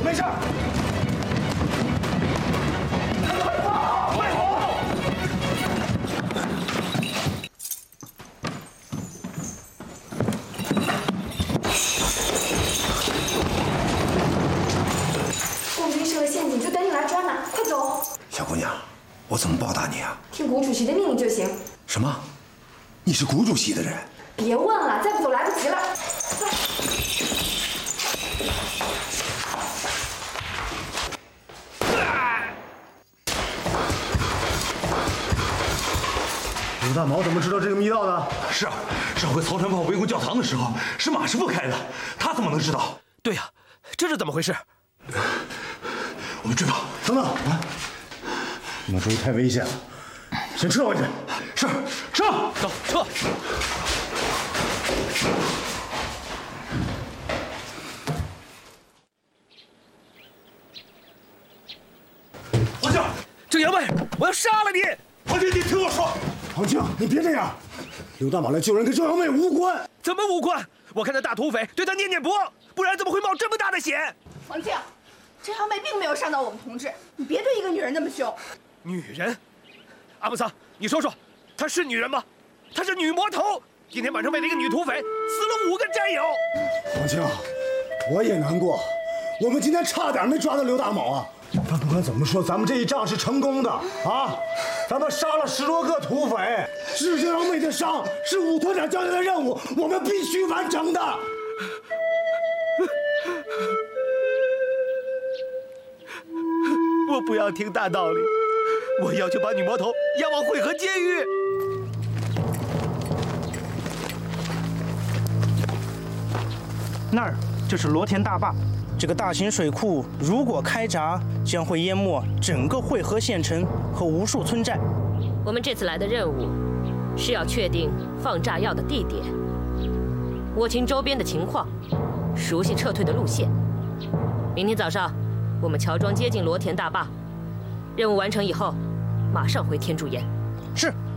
没事。快跑！快跑！ 共军设了陷阱，就等你来抓呢！快走！ 小姑娘，我怎么报答你啊？ 听谷主席的命令就行。 什么？你是谷主席的人？ 别问了，再不走来不及了。 刘大毛怎么知道这个密道的？ 是啊，上回曹传豹围攻教堂的时候，是马师傅开的，他怎么能知道？ 对呀，这是怎么回事？ 我们追跑！ 等等，马周太危险了，先撤回去。 是，撤！ 走，撤！ 黄静， 郑员外，我要杀了你！ 黄静，你听我说。 黄静，你别这样，刘大马来救人跟郑阳妹无关。 怎么无关？我看那大土匪对他念念不忘，不然怎么会冒这么大的险？ 黄静，郑阳妹并没有伤到我们同志，你别对一个女人那么凶。 女人？阿木桑，你说说，她是女人吗？她是女魔头！今天晚上为了一个女土匪，死了5个战友。 黄静，我也难过，我们今天差点没抓到刘大毛啊！但不管怎么说，咱们这一仗是成功的啊！咱们杀了10多个土匪，治郑阳妹的伤是武团长交代的任务，我们必须完成的。 我不要听大道理，我要求把女魔头押往会河监狱。 那儿就是罗田大坝，这个大型水库如果开闸，将会淹没整个会河县城和无数村寨。 我们这次来的任务是要确定放炸药的地点，摸清周边的情况，熟悉撤退的路线。明天早上，我们乔装接近罗田大坝，任务完成以后，马上回天柱岩。 是。